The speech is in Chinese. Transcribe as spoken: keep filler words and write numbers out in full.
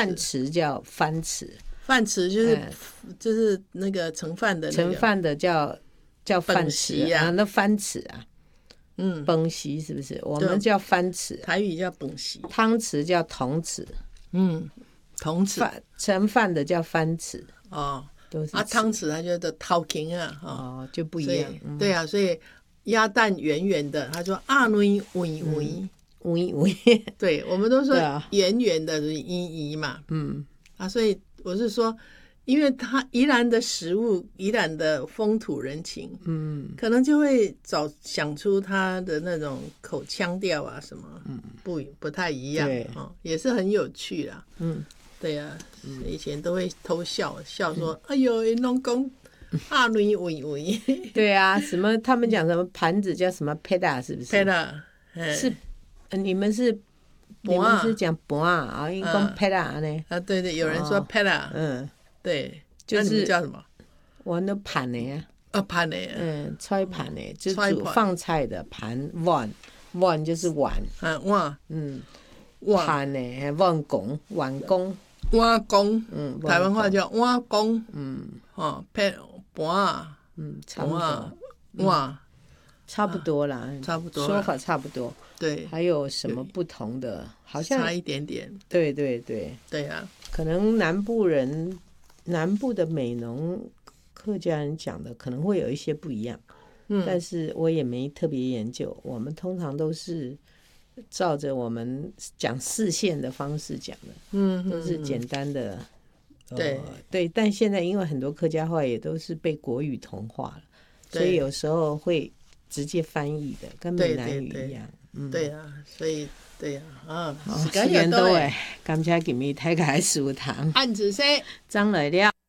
饭匙叫番匙， 饭匙就是、 嗯、 就是那个盛饭的、那个、 盛饭的叫叫饭匙啊，那番匙啊， 嗯， 崩席是不是？我们叫番匙， 台语叫崩席， 汤匙叫铜匙， 嗯，铜匙， 盛饭的叫番匙哦， 都是啊，汤匙它就叫掏羹啊， 哦，就不一样， 嗯、对啊，所以鸭蛋圆圆的，他说啊圆圆圆。 微微， 对，我们都说圆圆的是宜宜嘛， 嗯啊，所以我是说，因为它宜兰的食物，宜兰的风土人情， 嗯， 可能就会找想出它的那种口腔调啊什么，嗯，不不太一样，对、哦，也是很有趣啦，嗯，对呀、啊，嗯、以前都会偷笑笑说，嗯、哎呦，弄公啊瑞喂喂， 对啊，什么他们讲什么盘子叫什么 peda 是不是 peda 是。你们是你们是讲盘啊，应该讲 peda 呢？ 啊，对对，有人说 peda，、哦、嗯，对， 就是叫什么？ 我那盘的呀， 啊盘的， 嗯，菜盘的，就是煮放菜的盘碗，碗就是碗， 嗯碗， 嗯，盘的碗公碗公碗公，嗯，台湾话叫碗公，嗯，哦 ，ped 盘， 嗯，差不多， 碗。 差不多啦， 啊、差不多， 说法差不多。 对， 还有什么不同的？好像差一点点。 对对对， 对啊， 可能南部人、南部的美浓客家人讲的可能会有一些不一样，嗯，但是我也没特别研究。我们通常都是照着我们讲四线的方式讲的，嗯，都是简单的。 对、 呃、对，但现在因为很多客家话也都是被国语同化了，所以有时候会。直接翻译的，跟闽南语一样。 嗯，对啊，所以对啊，啊， 時間到誒，感謝今日大家收聽。 按子說， 張來了。